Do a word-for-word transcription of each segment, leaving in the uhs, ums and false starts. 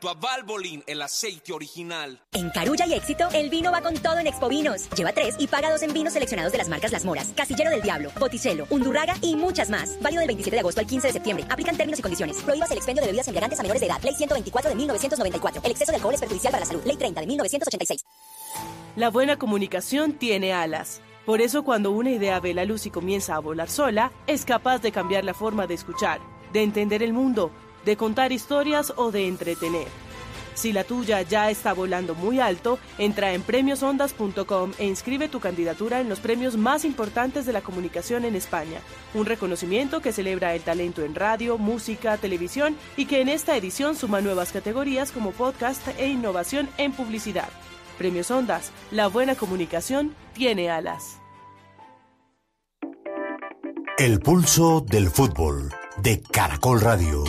a Valvoline, el aceite original. En Carulla y Éxito, el vino va con todo en Expo Vinos. Lleva tres y paga dos en vinos seleccionados de las marcas Las Moras, Casillero del Diablo, Botticello, Undurraga y muchas más. Válido del veintisiete de agosto al quince de septiembre. Aplican términos y condiciones. Prohíbas el expendio de bebidas embriagantes a menores de edad. Ley ciento veinticuatro de mil novecientos noventa y cuatro. El exceso de alcohol es perjudicial para la salud. Ley treinta de mil novecientos ochenta y seis. La buena comunicación tiene alas. Por eso, cuando una idea ve la luz y comienza a volar sola, es capaz de cambiar la forma de escuchar, de entender el mundo, de contar historias o de entretener. Si la tuya ya está volando muy alto, entra en premios ondas punto com e inscribe tu candidatura en los premios más importantes de la comunicación en España. Un reconocimiento que celebra el talento en radio, música, televisión y que en esta edición suma nuevas categorías como podcast e innovación en publicidad. Premios Ondas, la buena comunicación tiene alas. El pulso del fútbol de Caracol Radio.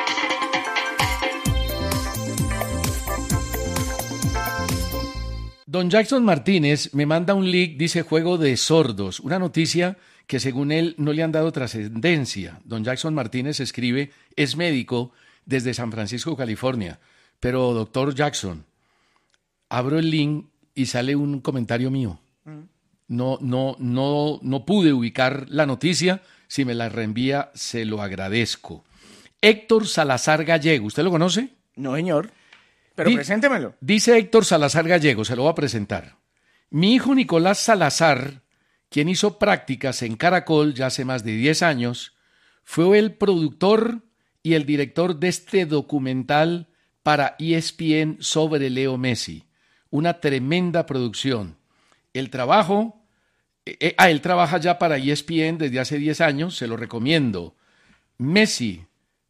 Don Jackson Martínez me manda un link, dice juego de sordos, una noticia que según él no le han dado trascendencia. Don Jackson Martínez escribe, es médico desde San Francisco, California. Pero doctor Jackson, abro el link y sale un comentario mío. No, no, no, no pude ubicar la noticia. Si me la reenvía, se lo agradezco. Héctor Salazar Gallego, ¿usted lo conoce? No, señor. Pero Di- preséntemelo. Dice Héctor Salazar Gallego, se lo voy a presentar. Mi hijo Nicolás Salazar, quien hizo prácticas en Caracol ya hace más de diez años, fue el productor y el director de este documental para E S P N sobre Leo Messi. Una tremenda producción. El trabajo, eh, ah, él trabaja ya para E S P N desde hace diez años, se lo recomiendo. Messi,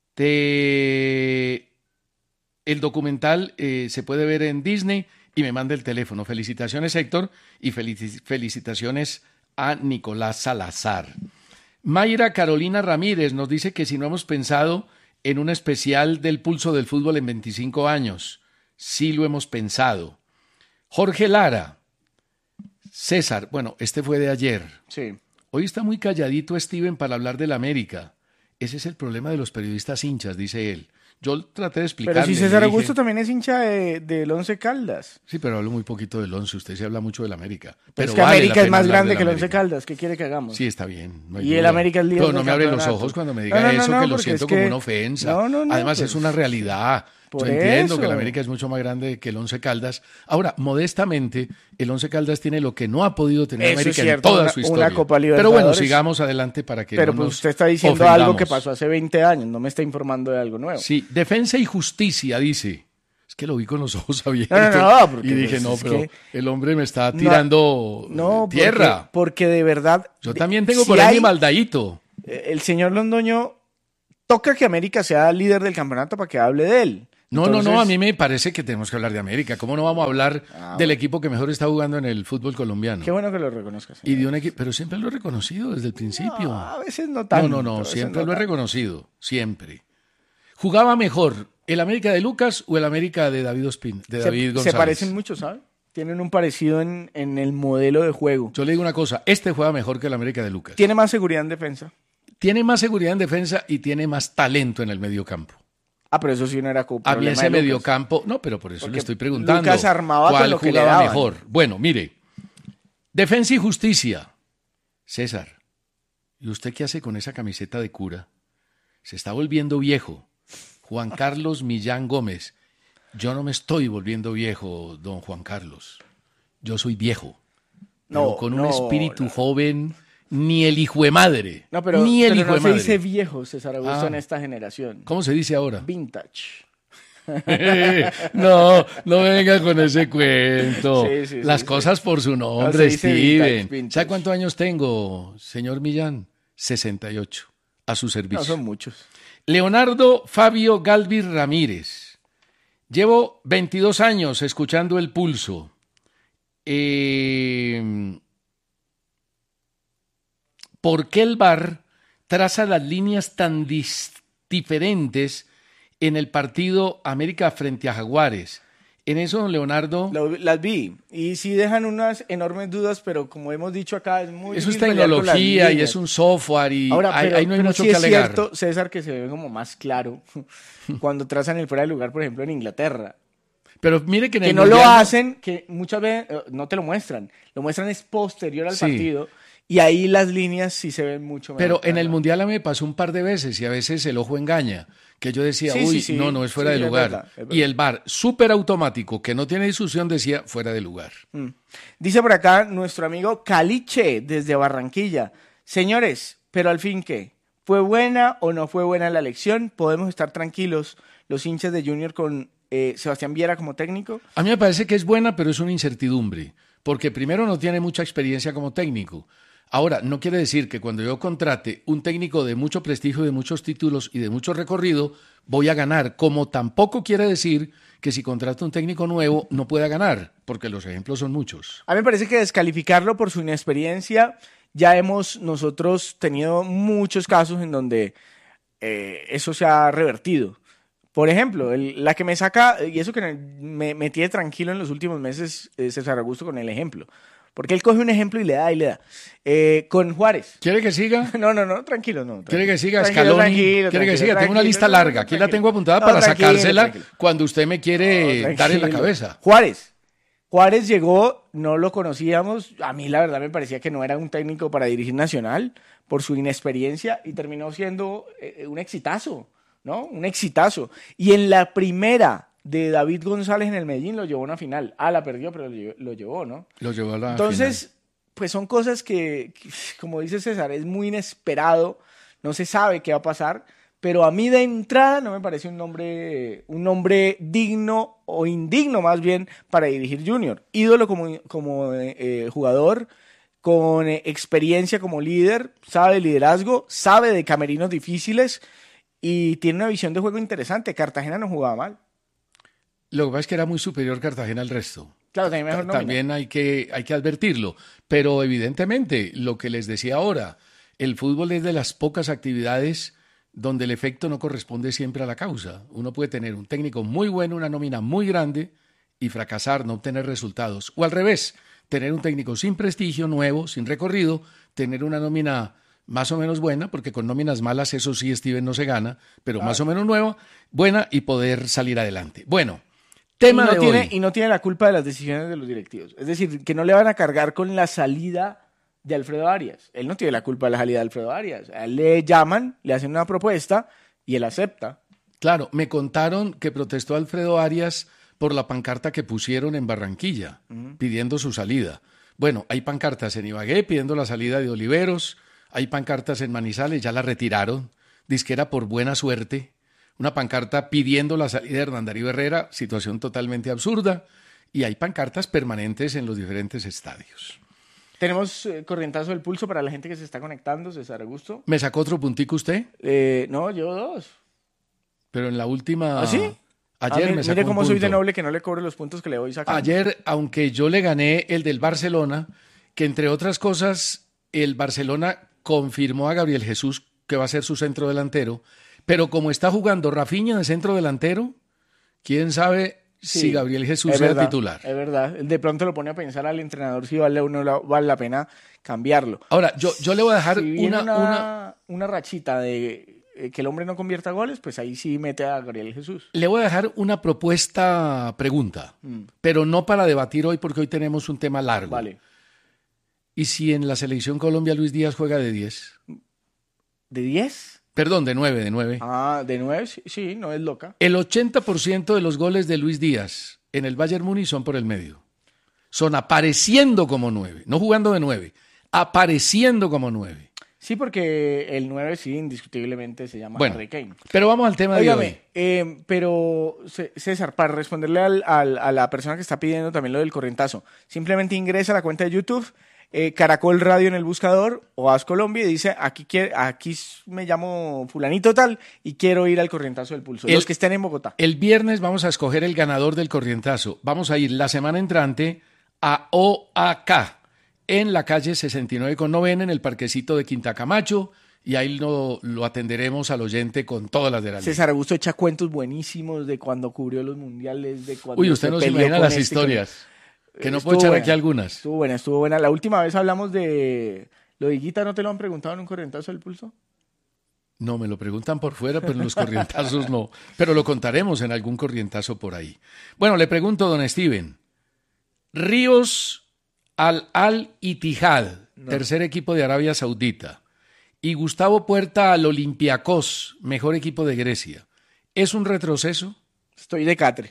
te... El documental eh, se puede ver en Disney y me manda el teléfono. Felicitaciones, Héctor, y felici- felicitaciones a Nicolás Salazar. Mayra Carolina Ramírez nos dice que si no hemos pensado en un especial del pulso del fútbol en veinticinco años. Sí lo hemos pensado. Jorge Lara. César, bueno, este fue de ayer. Sí. Hoy está muy calladito Steven para hablar del América. Ese es el problema de los periodistas hinchas, dice él. Yo traté de explicarle. Pero si César dije, Augusto también es hincha de, del Once Caldas. Sí, pero hablo muy poquito del Once. Usted se habla mucho del América. Pero es que vale América es más grande del que el América. Once Caldas. ¿Qué quiere que hagamos? Sí, está bien. No hay y duda. el América es líder Pero no del me abre los campeonato. ojos cuando me diga No, no, eso, no, que lo porque siento es como que- una ofensa. No, no, no, Además, pues, es una realidad. Yo por entiendo eso. que el América es mucho más grande que el Once Caldas. Ahora, modestamente, el Once Caldas tiene lo que no ha podido tener Eso América es cierto, en toda una- su una historia. Copa Pero bueno, Libertadores. sigamos adelante para que Pero no pues nos usted está diciendo ofendamos. algo que pasó hace veinte años. No me está informando de algo nuevo. Sí, Defensa y Justicia, dice. Es que lo vi con los ojos abiertos. No, no, no, porque y dije, pues no, es pero que- el hombre me está tirando No, tierra. Porque, porque de verdad... Yo también tengo si por ahí hay- mi maldadito. El señor Londoño toca que América sea líder del campeonato para que hable de él. No, no, no, Entonces- a mí me parece que tenemos que hablar de América. ¿Cómo no vamos a hablar Ah, del bueno. equipo que mejor está jugando en el fútbol colombiano? Qué bueno que lo reconozcas. Y de un equipo, pero siempre lo he reconocido desde el principio. No, a veces no No, tanto. no, no, a veces siempre no lo he tanto. reconocido, siempre. ¿Jugaba mejor el América de Lucas o el América de David Ospina, de Se, David se González? parecen mucho, ¿sabes? Tienen un parecido en, en el modelo de juego. Yo le digo una cosa, este juega mejor que el América de Lucas. Tiene más seguridad en defensa. Tiene más seguridad en defensa y tiene más talento en el mediocampo. Ah, pero eso sí no era como A mí problema ese de Lucas. mediocampo, no, pero por eso Porque le estoy preguntando. Lucas armaba con ¿cuál lo que le jugaba daban. mejor? Bueno, mire, Defensa y Justicia. César, ¿y usted qué hace con esa camiseta de cura? Se está volviendo viejo. Juan Carlos Millán Gómez. Yo no me estoy volviendo viejo, don Juan Carlos. Yo soy viejo. No, pero con un no, espíritu no. joven, ni el hijo de madre. No, pero, ni el pero hijo no de se madre. dice viejo, César Augusto, Ah. en esta generación. ¿Cómo se dice ahora? Vintage. No, no venga con ese cuento. Sí, sí, Las sí, cosas por su No, nombre, se dice Steven. vintage, vintage. ¿Sabe cuántos años tengo, señor Millán? sesenta y ocho. A su servicio. No son muchos. Leonardo Fabio Galvis Ramírez. Llevo veintidós años escuchando el pulso. Eh, ¿Por qué el V A R traza las líneas tan dis- diferentes en el partido América frente a Jaguares? En eso, don Leonardo, Lo- las vi y sí dejan unas enormes dudas, pero como hemos dicho acá, es muy eso es difícil pelear con las tecnología y líneas. es un software y Ahora, ahí, pero, ahí no hay pero mucho sí que es alegar. cierto, César, que se ve como más claro cuando trazan el fuera de lugar, por ejemplo, en Inglaterra. Pero mire que en Que el no lo Mundial- hacen, que muchas veces eh, no te lo muestran, lo muestran es posterior al Sí. partido y ahí las líneas sí se ven mucho mejor. Pero en el claro. Mundial a mí me pasó un par de veces y a veces el ojo engaña. Que yo decía, Sí, uy, sí, sí. no, no es fuera Sí, de es lugar. verdad, es verdad. Y el V A R, súper automático, que no tiene discusión, decía fuera de lugar. Mm. Dice por acá nuestro amigo Caliche desde Barranquilla. Señores, pero al fin, ¿qué? ¿Fue buena o no fue buena la elección? ¿Podemos estar tranquilos los hinchas de Junior con eh, Sebastián Viera como técnico? A mí me parece que es buena, pero es una incertidumbre. Porque primero no tiene mucha experiencia como técnico. Ahora, no quiere decir que cuando yo contrate un técnico de mucho prestigio, de muchos títulos y de mucho recorrido, voy a ganar. Como tampoco quiere decir que si contrato un técnico nuevo no pueda ganar, porque los ejemplos son muchos. A mí me parece que descalificarlo por su inexperiencia, ya hemos nosotros tenido muchos casos en donde eh, eso se ha revertido. Por ejemplo, el- la que me saca, y eso que me, me tiene tranquilo en los últimos meses, es César Augusto con el ejemplo. Porque él coge un ejemplo y le da y le da. Eh, con Juárez. ¿Quiere que siga? No, no, no, tranquilo, no. tranquilo. ¿Quiere que siga Tranquilo, Scaloni? tranquilo, ¿Quiere que tranquilo, siga? Tengo una tranquilo, lista no, larga. Aquí la tranquilo. tengo apuntada No, para tranquilo, sacársela tranquilo. cuando usted me quiere No, dar en la tranquilo. cabeza. Juárez. Juárez llegó, no lo conocíamos. A mí la verdad me parecía que no era un técnico para dirigir Nacional por su inexperiencia y terminó siendo eh, un exitazo, ¿no? Un exitazo. Y en la primera de David González en el Medellín lo llevó a una final. Ah, la perdió, pero lo llevó, lo llevó, ¿no? Lo llevó a la Entonces, pues son cosas que, que, como dice César, es muy inesperado, no se sabe qué va a pasar, pero a mí de entrada no me parece un nombre, un nombre digno o indigno más bien para dirigir Junior. Ídolo como, como eh, jugador, con eh, experiencia como líder, sabe de liderazgo, sabe de camerinos difíciles y tiene una visión de juego interesante. Cartagena no jugaba mal. Lo que pasa es que era muy superior Cartagena al resto. Claro, también mejor nómina. También hay que, hay que advertirlo. Pero evidentemente, lo que les decía ahora, el fútbol es de las pocas actividades donde el efecto no corresponde siempre a la causa. Uno puede tener un técnico muy bueno, una nómina muy grande y fracasar, no obtener resultados. O al revés, tener un técnico sin prestigio, nuevo, sin recorrido, tener una nómina más o menos buena, porque con nóminas malas, eso sí, Steven, no se gana, pero más o menos nueva, buena y poder salir adelante. Bueno, tema y no de tiene, hoy. Y no tiene la culpa de las decisiones de los directivos. Es decir, que no le van a cargar con la salida de Alfredo Arias. Él no tiene la culpa de la salida de Alfredo Arias. A él le llaman, le hacen una propuesta y él acepta. Claro, me contaron que protestó Alfredo Arias por la pancarta que pusieron en Barranquilla, uh-huh. pidiendo su salida. Bueno, hay pancartas en Ibagué pidiendo la salida de Oliveros, hay pancartas en Manizales, ya la retiraron, disquera por buena suerte, una pancarta pidiendo la salida de Hernán Darío Herrera, situación totalmente absurda, y hay pancartas permanentes en los diferentes estadios. Tenemos eh, corrientazo del pulso para la gente que se está conectando, César Augusto. ¿Me sacó otro puntico usted? Eh, no, llevo dos. Pero en la última... ¿Ah, sí? Ayer ah, me sacó mire un cómo punto. soy de noble que no le cobro los puntos que le voy sacando. Ayer, aunque yo le gané el del Barcelona, que entre otras cosas, el Barcelona confirmó a Gabriel Jesús que va a ser su centro delantero, pero como está jugando Rafinha de centro delantero, quién sabe Sí, si Gabriel Jesús es sea verdad, titular. Es verdad. De pronto lo pone a pensar al entrenador si vale o no la- vale la pena cambiarlo. Ahora, yo, yo le voy a dejar Si viene una, una, una, una rachita de eh, que el hombre no convierta goles, pues ahí sí mete a Gabriel Jesús. le voy a dejar una propuesta pregunta, Mm. pero no para debatir hoy porque hoy tenemos un tema largo. Vale. ¿Y si en la selección Colombia Luis Díaz juega de diez? ¿De diez? Perdón, de nueve, de nueve. Ah, de nueve, sí, sí, no es loca. El ochenta por ciento de los goles de Luis Díaz en el Bayern Múnich son por el medio. Son apareciendo como nueve, no jugando de nueve, apareciendo como nueve. Sí, porque el nueve sí, indiscutiblemente se llama Bueno, Harry Kane. pero vamos al tema de hoy. Óigame, eh, pero C- César, para responderle al, al- a la persona que está pidiendo también lo del corrientazo, simplemente ingresa a la cuenta de YouTube, eh, Caracol Radio en el buscador o Haz Colombia y dice, aquí, quiere, aquí s- me llamo fulanito tal y quiero ir al corrientazo del pulso. El- Los que estén en Bogotá. El viernes vamos a escoger el ganador del corrientazo. Vamos a ir la semana entrante a O A K en la calle sesenta y nueve con novena en el parquecito de Quinta Camacho y ahí lo, lo atenderemos al oyente con todas las de la ley. César Augusto echa cuentos buenísimos de cuando cubrió los mundiales, de cuando Uy, usted se no se peleó imagina con las este, historias, con- que no Estuvo puedo echar buena, aquí algunas. Estuvo buena, estuvo buena. La última vez hablamos de lo de Higuita, ¿no te lo han preguntado en un corrientazo del pulso? No, me lo preguntan por fuera, pero en los corrientazos no. Pero lo contaremos en algún corrientazo por ahí. Bueno, le pregunto, don Steven. Ríos al Al-Ittihad, no. tercer equipo de Arabia Saudita, y Gustavo Puerta al Olympiacos, mejor equipo de Grecia. ¿Es un retroceso? Estoy de catre.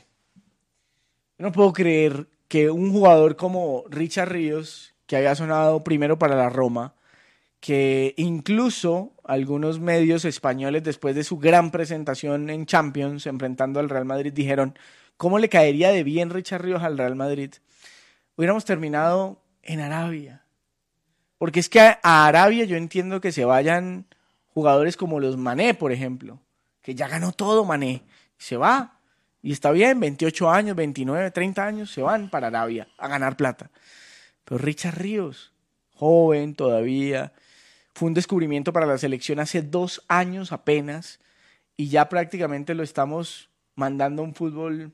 No puedo creer que un jugador como Richard Ríos, que había sonado primero para la Roma, que incluso algunos medios españoles, después de su gran presentación en Champions, enfrentando al Real Madrid, dijeron, ¿cómo le caería de bien Richard Ríos al Real Madrid? Hubiéramos terminado en Arabia. Porque es que a, a Arabia yo entiendo que se vayan jugadores como los Mané, por ejemplo, que ya ganó todo Mané, se va, y está bien, veintiocho años, veintinueve, treinta años, se van para Arabia a ganar plata. Pero Richard Ríos, joven todavía, fue un descubrimiento para la selección hace dos años apenas, y ya prácticamente lo estamos mandando a un fútbol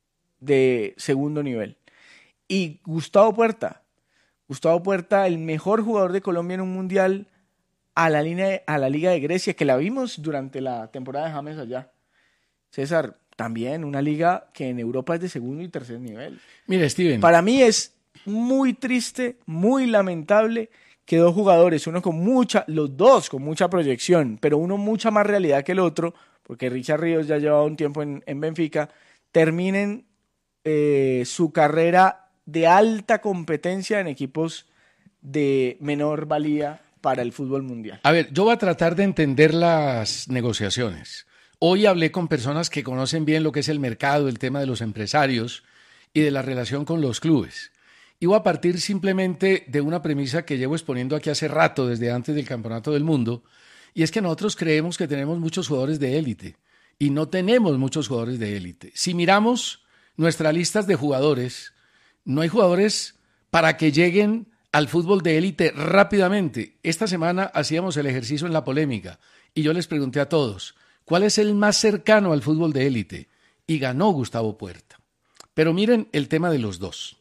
de segundo nivel. Y Gustavo Puerta, Gustavo Puerta, el mejor jugador de Colombia en un mundial, a la, línea, a la Liga de Grecia, que la vimos durante la temporada de James allá. César, también una liga que en Europa es de segundo y tercer nivel. Mire, Steven. Para mí es muy triste, muy lamentable que dos jugadores, uno con mucha, los dos con mucha proyección, pero uno mucha más realidad que el otro, porque Richard Ríos ya llevaba un tiempo en, en Benfica, terminen eh, su carrera de alta competencia en equipos de menor valía para el fútbol mundial. A ver, yo voy a tratar de entender las negociaciones. Hoy hablé con personas que conocen bien lo que es el mercado, el tema de los empresarios y de la relación con los clubes. Y voy a partir simplemente de una premisa que llevo exponiendo aquí hace rato, desde antes del Campeonato del Mundo, y es que nosotros creemos que tenemos muchos jugadores de élite y no tenemos muchos jugadores de élite. Si miramos nuestras listas de jugadores, no hay jugadores para que lleguen al fútbol de élite rápidamente. Esta semana hacíamos el ejercicio en la polémica y yo les pregunté a todos, ¿cuál es el más cercano al fútbol de élite? Y ganó Gustavo Puerta. Pero miren el tema de los dos.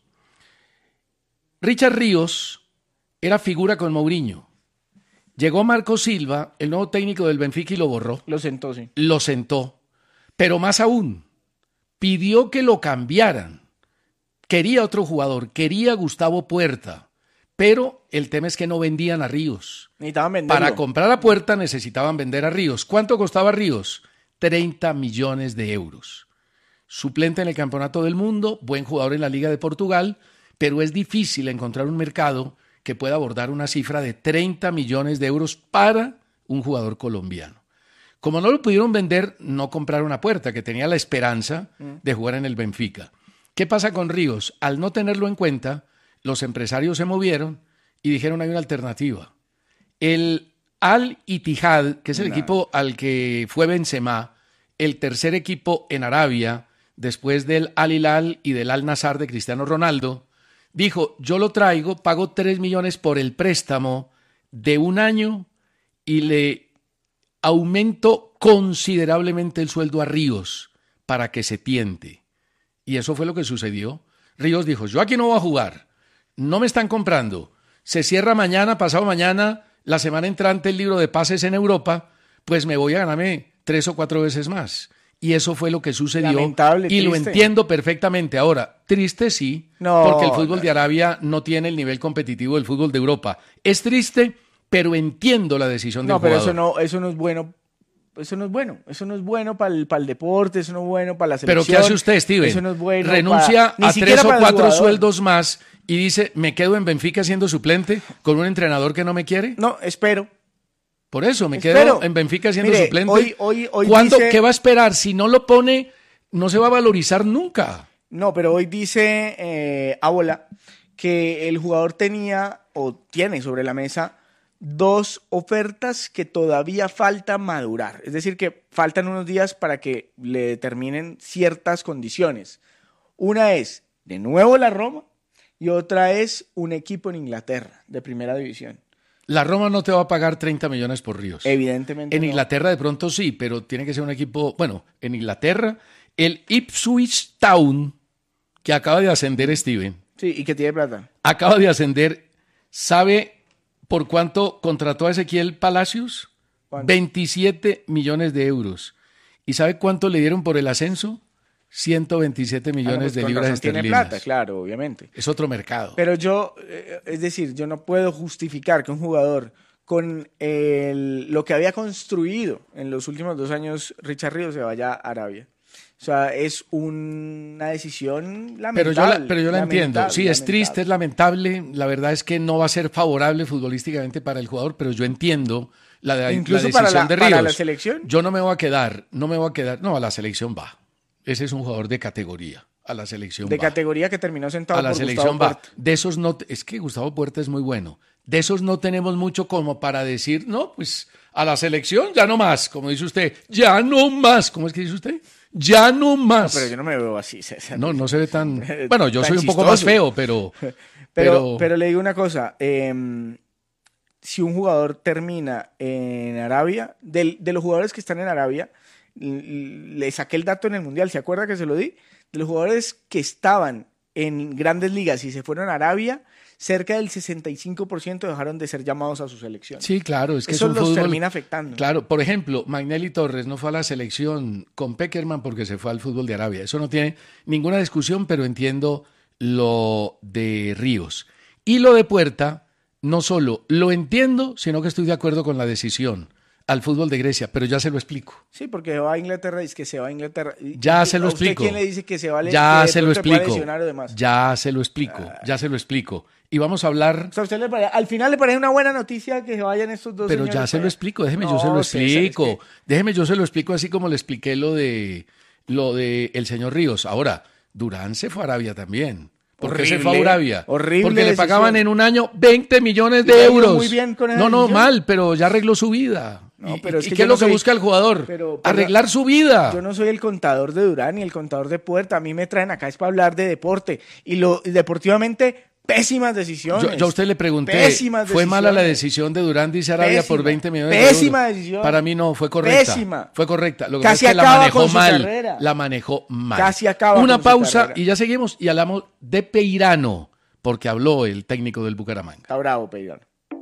Richard Ríos era figura con Mourinho. Llegó Marco Silva, el nuevo técnico del Benfica, y lo borró. Lo sentó, sí. Lo sentó. Pero más aún, pidió que lo cambiaran. Quería otro jugador, quería Gustavo Puerta. Pero el tema es que no vendían a Ríos. Necesitaban venderlo. Para comprar a Puerta necesitaban vender a Ríos. ¿Cuánto costaba Ríos? treinta millones de euros. Suplente en el Campeonato del Mundo, buen jugador en la Liga de Portugal, pero es difícil encontrar un mercado que pueda abordar una cifra de treinta millones de euros para un jugador colombiano. Como no lo pudieron vender, no compraron a Puerta, que tenía la esperanza de jugar en el Benfica. ¿Qué pasa con Ríos? Al no tenerlo en cuenta, los empresarios se movieron y dijeron hay una alternativa. El Al-Ittihad, que es el no. equipo al que fue Benzema, el tercer equipo en Arabia, después del Al-Hilal y del Al-Nassr de Cristiano Ronaldo, dijo, yo lo traigo, pago tres millones por el préstamo de un año y le aumento considerablemente el sueldo a Ríos para que se tiente. Y eso fue lo que sucedió. Ríos dijo, yo aquí no voy a jugar, no me están comprando, se cierra mañana, pasado mañana, la semana entrante el libro de pases en Europa, pues me voy a ganarme tres o cuatro veces más. Y eso fue lo que sucedió. Lamentable, y triste. Lo entiendo perfectamente. Ahora, triste sí, no, porque el fútbol no. de Arabia no tiene el nivel competitivo del fútbol de Europa. Es triste, pero entiendo la decisión del no, pero jugador. No, pero eso no es bueno. Eso no es bueno. Eso no es bueno para el, para el deporte, eso no es bueno para la selección. ¿Pero qué hace usted, Steven? Eso no es bueno Renuncia para, a tres o cuatro sueldos más y dice, ¿me quedo en Benfica siendo suplente con un entrenador que no me quiere? No, espero. Por eso, me Espero. quedo en Benfica siendo Mire, suplente. Hoy, hoy, hoy ¿Cuándo? dice... ¿Qué va a esperar? Si no lo pone, no se va a valorizar nunca. No, pero hoy dice eh, Ábola que el jugador tenía o tiene sobre la mesa dos ofertas que todavía falta madurar. Es decir, que faltan unos días para que le determinen ciertas condiciones. Una es, de nuevo, la Roma y otra es un equipo en Inglaterra de primera división. La Roma no te va a pagar treinta millones por Ríos. Evidentemente En no. Inglaterra de pronto sí, pero tiene que ser un equipo... Bueno, en Inglaterra, el Ipswich Town, que acaba de ascender, Steven, Sí, y que tiene plata. acaba de ascender, ¿sabe por cuánto contrató a Ezequiel Palacios? ¿Cuánto? veintisiete millones de euros. ¿Y sabe cuánto le dieron por el ascenso? ciento veintisiete Ah, no, millones pues de con libras razón tiene esterlinas. plata, claro, obviamente. Es otro mercado. Pero yo, eh, es decir, yo no puedo justificar que un jugador con el- lo que había construido en los últimos dos años, Richard Ríos, se vaya a Arabia. O sea, es una decisión lamentable. Pero yo la, pero yo la entiendo. lamentable, Sí, es lamentable. triste, es lamentable. La verdad es que no va a ser favorable futbolísticamente para el jugador, pero yo entiendo la, la Incluso decisión para la- de Ríos. para la selección. Yo no me voy a quedar, no me voy a quedar. No, a la selección va. Ese es un jugador de categoría. A la selección De va. categoría que terminó sentado A la por selección Gustavo va. Puerta. De esos no, es que Gustavo Puerta es muy bueno. De esos no tenemos mucho como para decir, no, pues a la selección ya no más, como dice usted, ya no más. ¿Cómo es que dice usted? Ya no más. No, pero yo no me veo así, César. No, no se ve tan... Bueno, yo Tan soy un poco más chistoso. feo, pero... Pero, pero- pero le digo una cosa, em, si un jugador termina en Arabia, del- de los jugadores que están en Arabia, l- le saqué el dato en el Mundial, ¿se acuerda que se lo di? De los jugadores que estaban en grandes ligas y se fueron a Arabia, cerca del sesenta y cinco por ciento dejaron de ser llamados a su selección. Sí, claro, es que Eso es un los fútbol... termina afectando. Claro, por ejemplo, Magnelli Torres no fue a la selección con Peckerman porque se fue al fútbol de Arabia. Eso no tiene ninguna discusión, pero entiendo lo de Ríos. Y lo de Puerta, no solo lo entiendo, sino que estoy de acuerdo con la decisión al fútbol de Grecia, pero ya se lo explico. Sí, porque se va a Inglaterra, dice que se va a Inglaterra. ¿Y- Ya y- se lo a usted explico. ¿Quién le dice que se va a Ya que de se lo pronto pueda explico. lesionar o demás? Ya se lo explico. Ya se lo explico. Y vamos a hablar... O sea, ¿a usted le pare- al final le parece una buena noticia que se vayan estos dos Pero señores ya se para lo allá? explico, déjeme yo No, se lo César, es explico. que- Déjeme yo se lo explico así como le expliqué lo de lo de el señor Ríos. Ahora, Durán se fue a Arabia también. ¿Por qué se fue a Horrible, Arabia? horrible Porque le decisión. pagaban en un año veinte millones Y le de ha ido euros. muy bien con esa no, no, decisión. mal, pero ya arregló su vida. No, ¿Y, pero es y que qué yo es no lo que soy- busca el jugador? pero- pero- Arreglar su vida. Yo no soy el contador de Durán ni el contador de Puerta. A mí me traen acá es para hablar de deporte. Y lo y deportivamente, pésimas decisiones. Yo, yo a usted le pregunté, Pésimas ¿fue mala la decisiones. decisión de Durán dice Arabia Pésima, por veinte millones pésima de euros? decisión. Para mí no, fue correcta. Pésima. Fue correcta. Lo que Casi pasa es que la acaba manejó con su mal. carrera. La manejó mal. Casi acaba Una con su pausa carrera. y ya seguimos y hablamos de Peirano, porque habló el técnico del Bucaramanga. Está bravo, Peirano.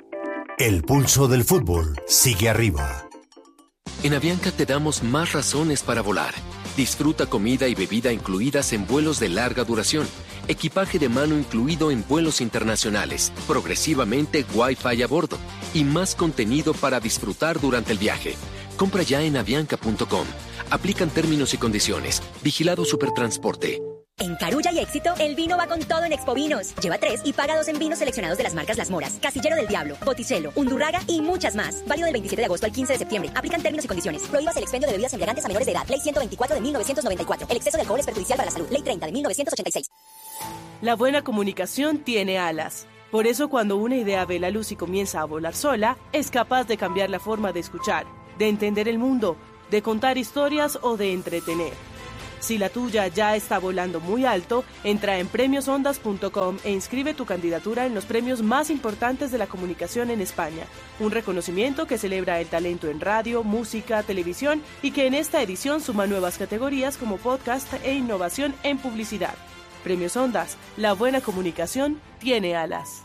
El pulso del fútbol sigue arriba. En Avianca te damos más razones para volar. Disfruta comida y bebida incluidas en vuelos de larga duración, equipaje de mano incluido en vuelos internacionales, progresivamente Wi-Fi a bordo y más contenido para disfrutar durante el viaje. Compra ya en avianca punto com. Aplican términos y condiciones. Vigilado Supertransporte. En Carulla y Éxito, el vino va con todo en Expovinos. Lleva tres y paga dos en vinos seleccionados de las marcas Las Moras, Casillero del Diablo, Botticelo, Undurraga y muchas más. Válido del veintisiete de agosto al quince de septiembre. Aplican términos y condiciones. Prohíbas el expendio de bebidas embriagantes a menores de edad. Ley ciento veinticuatro de mil novecientos noventa y cuatro. El exceso de alcohol es perjudicial para la salud. Ley treinta de mil novecientos ochenta y seis. La buena comunicación tiene alas. Por eso cuando una idea ve la luz y comienza a volar sola, es capaz de cambiar la forma de escuchar, de entender el mundo, de contar historias o de entretener. Si la tuya ya está volando muy alto, entra en premios ondas punto com e inscribe tu candidatura en los premios más importantes de la comunicación en España. Un reconocimiento que celebra el talento en radio, música, televisión y que en esta edición suma nuevas categorías como podcast e innovación en publicidad. Premios Ondas, la buena comunicación tiene alas.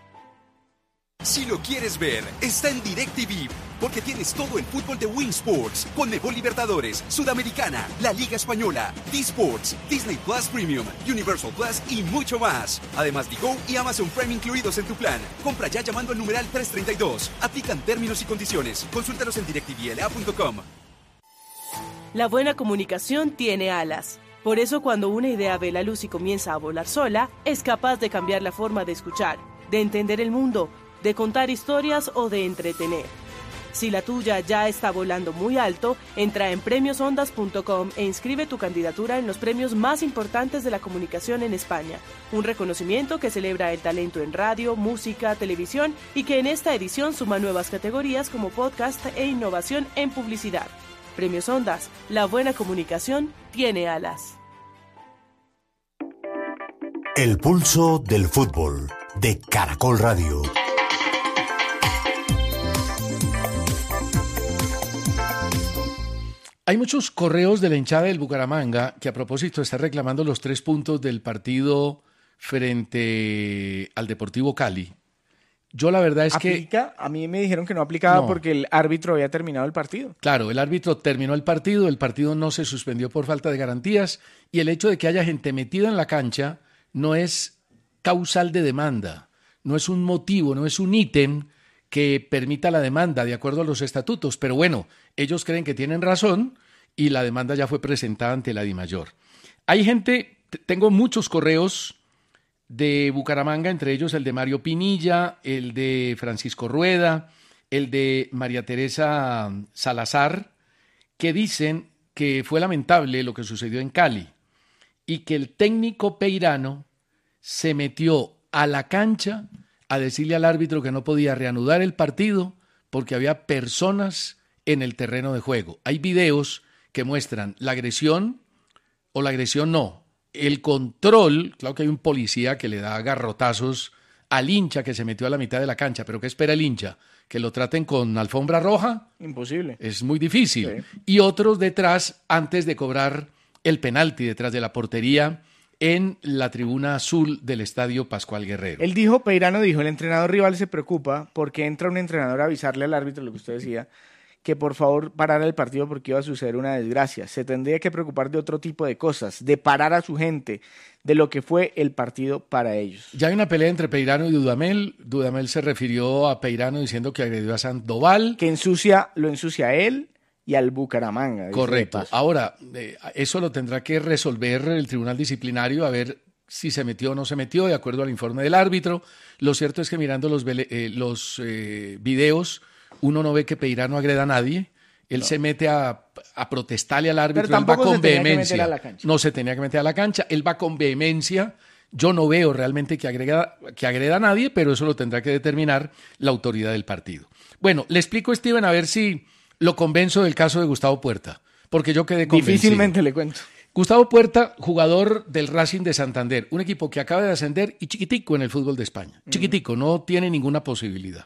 Si lo quieres ver, está en DirecTV, porque tienes todo el fútbol de Win Sports, Conmebol Libertadores, Sudamericana, la Liga Española, D-Sports, Disney Plus Premium, Universal Plus y mucho más. Además, Digo y Amazon Prime incluidos en tu plan. Compra ya llamando al numeral trescientos treinta y dos. Aplican términos y condiciones. Consúltalos en direct t v l a punto com. La buena comunicación tiene alas. Por eso cuando una idea ve la luz y comienza a volar sola, es capaz de cambiar la forma de escuchar, de entender el mundo, de contar historias o de entretener. Si la tuya ya está volando muy alto, entra en premios ondas punto com e inscribe tu candidatura en los premios más importantes de la comunicación en España. Un reconocimiento que celebra el talento en radio, música, televisión y que en esta edición suma nuevas categorías como podcast e innovación en publicidad. Premios Ondas, la buena comunicación tiene alas. El pulso del fútbol de Caracol Radio. Hay muchos correos de la hinchada del Bucaramanga que a propósito está reclamando los tres puntos del partido frente al Deportivo Cali. Yo la verdad es ¿Aplica? que... A mí me dijeron que no aplicaba No. porque el árbitro había terminado el partido. Claro, el árbitro terminó el partido, el partido no se suspendió por falta de garantías y el hecho de que haya gente metida en la cancha no es causal de demanda, no es un motivo, no es un ítem que permita la demanda de acuerdo a los estatutos. Pero bueno, ellos creen que tienen razón y la demanda ya fue presentada ante la DIMAYOR. Hay gente, t- tengo muchos correos de Bucaramanga, entre ellos el de Mario Pinilla, el de Francisco Rueda, el de María Teresa Salazar, que dicen que fue lamentable lo que sucedió en Cali y que el técnico Peirano se metió a la cancha a decirle al árbitro que no podía reanudar el partido porque había personas en el terreno de juego. Hay videos que muestran la agresión o la agresión no, el control. Claro que hay un policía que le da garrotazos al hincha que se metió a la mitad de la cancha, pero ¿qué espera el hincha? ¿Que lo traten con alfombra roja? Imposible. Es muy difícil. Sí. Y otros detrás, antes de cobrar el penalti, detrás de la portería, en la tribuna azul del Estadio Pascual Guerrero. Él dijo, Peirano dijo, el entrenador rival se preocupa porque entra un entrenador a avisarle al árbitro, lo que usted decía, que por favor parara el partido porque iba a suceder una desgracia. Se tendría que preocupar de otro tipo de cosas, de parar a su gente, de lo que fue el partido para ellos. Ya hay una pelea entre Peirano y Dudamel. Dudamel se refirió a Peirano diciendo que agredió a Sandoval. Que ensucia, lo ensucia a él y al Bucaramanga. dice de Correcto. paso. Ahora, eh, eso lo tendrá que resolver el Tribunal Disciplinario, a ver si se metió o no se metió, de acuerdo al informe del árbitro. Lo cierto es que mirando los, vele- eh, los eh, videos, uno no ve que Peirano agreda a nadie. Él No. se mete a, a protestarle al árbitro, Pero él va tampoco con se tenía que vehemencia. meter a la cancha. No se tenía que meter a la cancha, él va con vehemencia. Yo no veo realmente que, agrega, que agreda a nadie, pero eso lo tendrá que determinar la autoridad del partido. Bueno, le explico, Steven, a ver si lo convenzo del caso de Gustavo Puerta, porque yo quedé convencido. Difícilmente le cuento. Gustavo Puerta, jugador del Racing de Santander, un equipo que acaba de ascender y chiquitico en el fútbol de España. Chiquitico, no tiene ninguna posibilidad.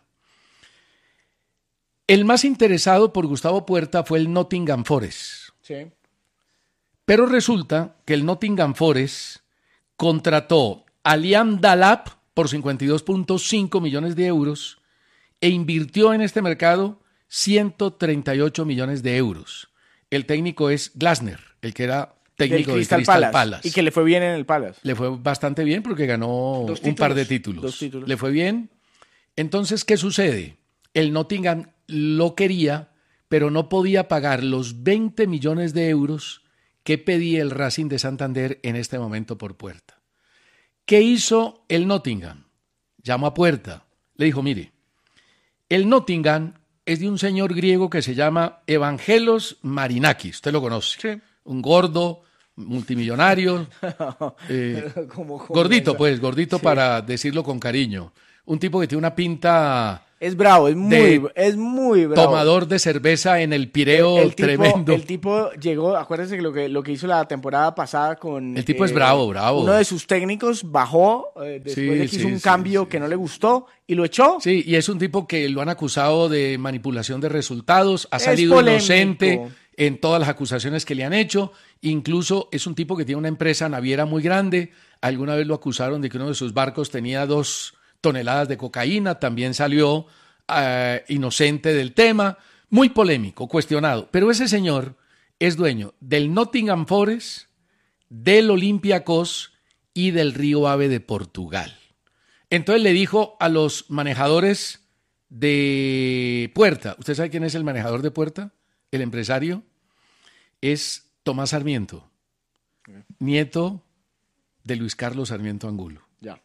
El más interesado por Gustavo Puerta fue el Nottingham Forest. Sí. Pero resulta que el Nottingham Forest contrató a Liam Delap por cincuenta y dos punto cinco millones de euros e invirtió en este mercado ciento treinta y ocho millones de euros. El técnico es Glasner, el que era técnico Del de Crystal Palace. Palace. Y que le fue bien en el Palace. Le fue bastante bien porque ganó Dos un títulos. par de títulos. Dos títulos. Le fue bien. Entonces, ¿qué sucede? El Nottingham lo quería, pero no podía pagar los veinte millones de euros que pedía el Racing de Santander en este momento por Puerta. ¿Qué hizo el Nottingham? Llamó a Puerta. Le dijo, mire, el Nottingham es de un señor griego que se llama Evangelos Marinakis. Usted lo conoce. Sí. Un gordo, multimillonario. eh, Como- como gordito, esa. pues, gordito Sí. para decirlo con cariño. Un tipo que tiene una pinta Es bravo, es muy, de es muy bravo. tomador de cerveza en el Pireo el tipo, tremendo. El tipo llegó, acuérdense que lo que lo que hizo la temporada pasada con... El tipo es bravo, bravo. Uno de sus técnicos bajó eh, después Sí, de que hizo sí, un sí, cambio sí, que no sí. le gustó y lo echó. Sí, y es un tipo que lo han acusado de manipulación de resultados, ha Es salido polémico. inocente en todas las acusaciones que le han hecho, incluso es un tipo que tiene una empresa naviera muy grande, alguna vez lo acusaron de que uno de sus barcos tenía dos toneladas de cocaína, también salió uh, inocente del tema, muy polémico, cuestionado, pero ese señor es dueño del Nottingham Forest, del Olympiacos y del Río Ave de Portugal. Entonces le dijo a los manejadores de Puerta, ¿usted sabe quién es el manejador de Puerta? El empresario es Tomás Sarmiento, nieto de Luis Carlos Sarmiento Angulo. Ya.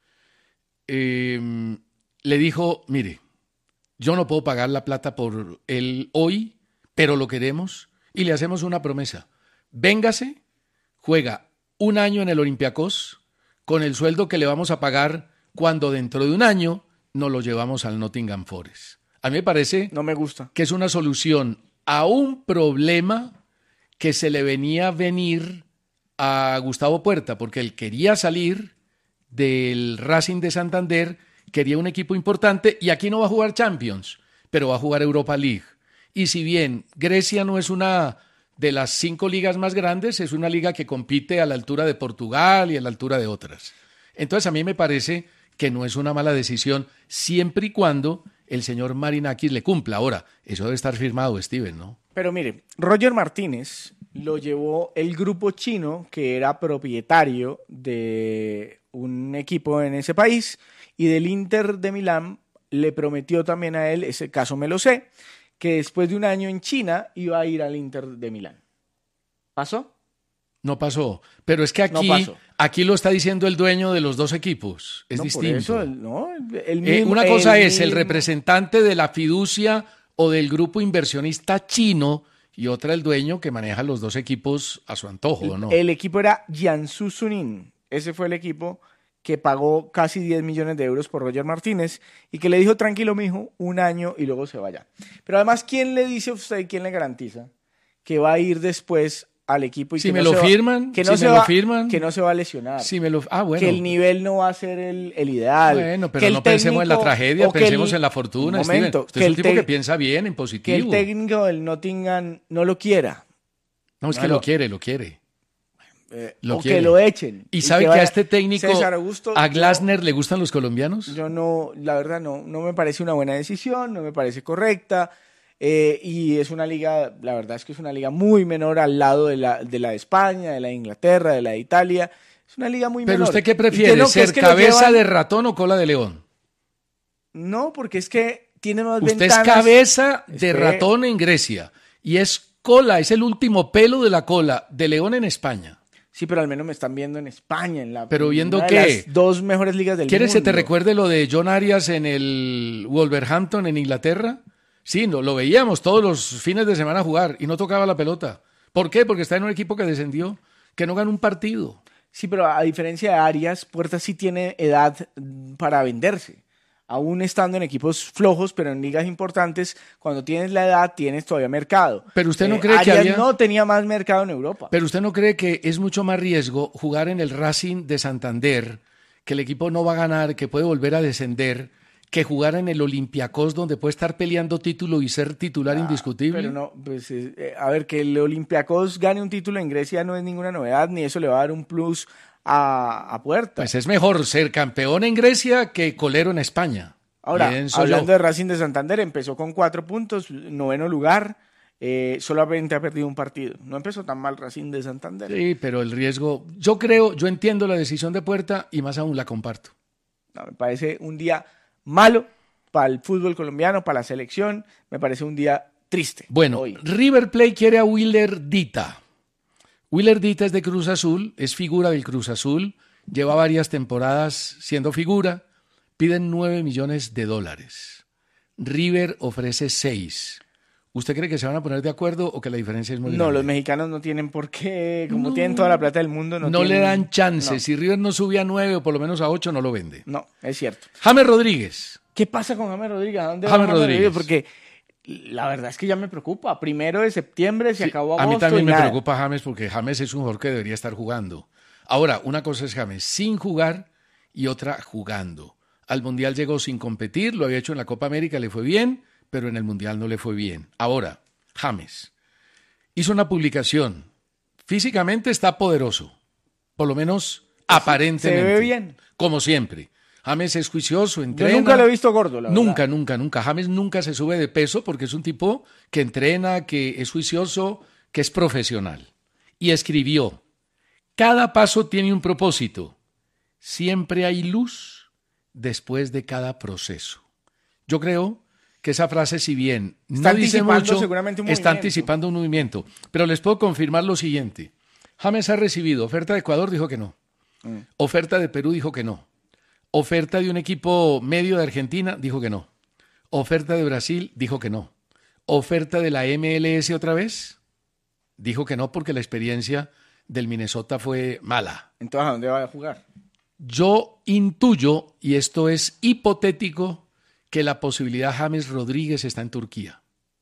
Eh, le dijo, mire, yo no puedo pagar la plata por él hoy, pero lo queremos y le hacemos una promesa. Véngase, juega un año en el Olympiacos con el sueldo que le vamos a pagar cuando dentro de un año nos lo llevamos al Nottingham Forest. A mí me parece No me gusta. que es una solución a un problema que se le venía a venir a Gustavo Puerta, porque él quería salir del Racing de Santander, quería un equipo importante y aquí no va a jugar Champions, pero va a jugar Europa League. Y si bien Grecia no es una de las cinco ligas más grandes, es una liga que compite a la altura de Portugal y a la altura de otras. Entonces a mí me parece que no es una mala decisión siempre y cuando el señor Marinakis le cumpla. Ahora, eso debe estar firmado, Steven, ¿no? Pero mire, Roger Martínez lo llevó el grupo chino que era propietario de un equipo en ese país y del Inter de Milán le prometió también a él, ese caso me lo sé, que después de un año en China iba a ir al Inter de Milán. ¿Pasó? No pasó, pero es que aquí, no aquí lo está diciendo el dueño de los dos equipos, es no, distinto. Por eso, el, no, el mismo, eh, una cosa el es mismo. el representante de la fiducia o del grupo inversionista chino y otra el dueño que maneja los dos equipos a su antojo, ¿no? El, el equipo era Jiangsu Suning, ese fue el equipo que pagó casi diez millones de euros por Roger Martínez y que le dijo, tranquilo mijo, un año y luego se vaya. Pero además, ¿quién le dice a usted, quién le garantiza que va a ir después al equipo? Y si que me no lo se firman, va, que no si se me va, lo firman. Que no se va a lesionar. Si me lo, ah, bueno. Que el nivel no va a ser el, el ideal. Bueno, pero que no el pensemos en la técnico, tragedia, o que pensemos el- en la fortuna, un momento, Steven. Usted que es el un tipo te- que piensa bien, en Que positivo. el técnico del Nottingham no lo quiera. No, es no que lo- lo quiere, lo quiere. eh, Lo o quiere. que lo echen. ¿Y sabe que, vaya- a este técnico, César Augusto, a yo- Glasner, le gustan los colombianos? Yo no, la verdad no, no me parece una buena decisión, no me parece correcta. eh, y es una liga, la verdad es que es una liga muy menor al lado de la de, la de España, de la de Inglaterra, de la de Italia. Es una liga muy Pero menor. ¿usted qué Y prefiere, que no, que ser es que lo cabeza llevan- de ratón o cola de león? No, porque es que tiene más Usted ventanas. es cabeza de Espere. ratón en Grecia y es cola, es el último pelo de la cola de león en España. Sí, pero al menos me están viendo en España, en la ¿Pero viendo una de qué? las dos mejores ligas del ¿Quieres mundo. que te recuerde lo de John Arias en el Wolverhampton en Inglaterra? Sí, no, lo veíamos todos los fines de semana jugar y no tocaba la pelota. ¿Por qué? Porque está en un equipo que descendió, que no ganó un partido. Sí, pero a diferencia de Arias, Puerta sí tiene edad mm, para venderse. Aún estando en equipos flojos, pero en ligas importantes, cuando tienes la edad, tienes todavía mercado. Pero usted no Eh, cree que Arias había- no tenía más mercado en Europa. Pero usted no cree que es mucho más riesgo jugar en el Racing de Santander, que el equipo no va a ganar, que puede volver a descender, que jugar en el Olympiacos, donde puede estar peleando título y ser titular indiscutible. Pero no, pues, eh, eh, a ver, que el Olympiacos gane un título en Grecia no es ninguna novedad, ni eso le va a dar un plus a, a Puerta. Pues es mejor ser campeón en Grecia que colero en España. Ahora, Pienso hablando yo. de Racing de Santander, empezó con cuatro puntos, noveno lugar, eh, solamente ha perdido un partido. No empezó tan mal Racing de Santander. Sí, pero el riesgo, yo creo, yo entiendo la decisión de Puerta y más aún la comparto. No, me parece un día malo para el fútbol colombiano, para la selección. Me parece un día triste. Bueno, hoy. River Plate quiere a Willer Dita. Willer Dita es de Cruz Azul, es figura del Cruz Azul, lleva varias temporadas siendo figura, piden nueve millones de dólares. River ofrece seis. ¿Usted cree que se van a poner de acuerdo o que la diferencia es muy No, grande? los mexicanos no tienen por qué, como No. tienen toda la plata del mundo, no, No le tienen- dan chance. No, Si River no sube a nueve o por lo menos a ocho, no lo vende. no, es cierto. James Rodríguez. ¿Qué pasa con James Rodríguez? ¿A dónde va James James Rodríguez. Porque la verdad es que ya me preocupa. Primero de septiembre se Sí, acabó a agosto mí también y me nada. preocupa James porque James es un jugador que debería estar jugando. Ahora, una cosa es James sin jugar y otra jugando. Al Mundial llegó sin competir, lo había hecho en la Copa América, le fue bien, pero en el Mundial no le fue bien. Ahora, James hizo una publicación. Físicamente está poderoso, por lo menos aparentemente. se ve bien. Como siempre. James es juicioso, Yo entrena. nunca lo he visto gordo, la Nunca, verdad. nunca, nunca. James nunca se sube de peso porque es un tipo que entrena, que es juicioso, que es profesional. Y escribió, cada paso tiene un propósito. Siempre hay luz después de cada proceso. Yo creo que esa frase, si bien Está no dice anticipando mucho, seguramente un está movimiento. anticipando un movimiento. Pero les puedo confirmar lo siguiente. James ha recibido oferta de Ecuador, dijo que no. Mm. Oferta de Perú, dijo que no. Oferta de un equipo medio de Argentina, dijo que no. Oferta de Brasil, dijo que no. Oferta de la M L S otra vez, dijo que no porque la experiencia del Minnesota fue mala. Entonces, ¿a dónde va a jugar? Yo intuyo, y esto es hipotético, que la posibilidad James Rodríguez está en Turquía,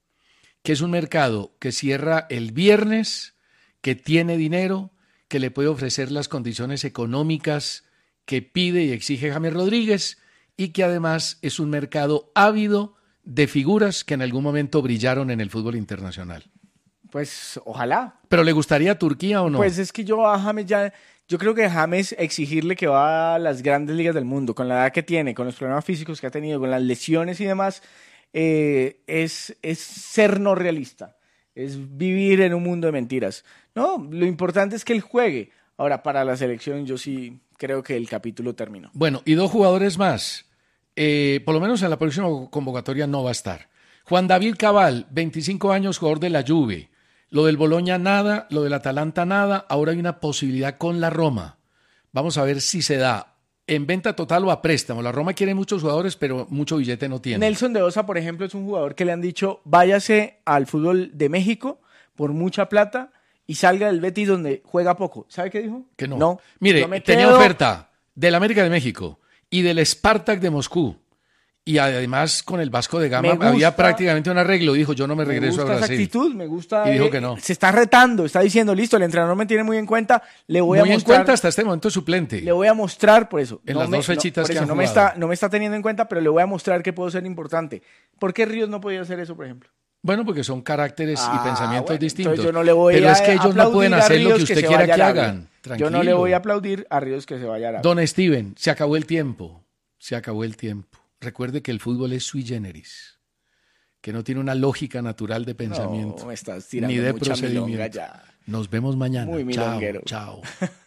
que es un mercado que cierra el viernes, que tiene dinero, que le puede ofrecer las condiciones económicas que pide y exige James Rodríguez y que además es un mercado ávido de figuras que en algún momento brillaron en el fútbol internacional. Pues ojalá. ¿Pero le gustaría Turquía o no? Pues es que yo a James ya... Yo creo que James exigirle que va a las grandes ligas del mundo, con la edad que tiene, con los problemas físicos que ha tenido, con las lesiones y demás, eh, es, es ser no realista. Es vivir en un mundo de mentiras. No, lo importante es que él juegue. Ahora, para la selección yo sí creo que el capítulo terminó. Bueno, y dos jugadores más. Eh, por lo menos en la próxima convocatoria no va a estar. Juan David Cabal, veinticinco años, jugador de la Juve. Lo del Bologna nada, lo del Atalanta nada. Ahora hay una posibilidad con la Roma. Vamos a ver si se da en venta total o a préstamo. La Roma quiere muchos jugadores, pero mucho billete no tiene. Nelson de Osa, por ejemplo, es un jugador que le han dicho váyase al fútbol de México por mucha plata y salga del Betis donde juega poco. ¿Sabe qué dijo? Que no. No. Mire, me tenía quedo... oferta del América de México y del Spartak de Moscú. Y además con el Vasco de Gama gusta, había prácticamente un arreglo. Dijo, yo no me regreso me gusta a Brasil. Esa actitud, me gusta. Y dijo eh, que no. Se está retando, está diciendo, listo, el entrenador me tiene muy en cuenta, le voy muy a mostrar. en cuenta hasta este momento suplente. Le voy a mostrar, por eso. En no las me, dos fechitas no, por que eso, han no me jugado. está, no me está teniendo en cuenta, pero le voy a mostrar que puedo ser importante. ¿Por qué Ríos no podía hacer eso, por ejemplo? Bueno, porque son caracteres Ah, y pensamientos bueno, distintos. Yo no le voy Pero a es que ellos no aplaudir pueden a hacer lo Ríos que usted se quiera vaya que a Arabia. hagan. Tranquilo. Yo no le voy a aplaudir a Ríos que se vaya a Arabia. Don Steven, se acabó el tiempo. Se acabó el tiempo. Recuerde que el fútbol es sui generis, que no tiene una lógica natural de pensamiento, No, me estás tirando ni de mucha milonga procedimiento. ya. Nos vemos mañana. Muy chao, milonguero. chao.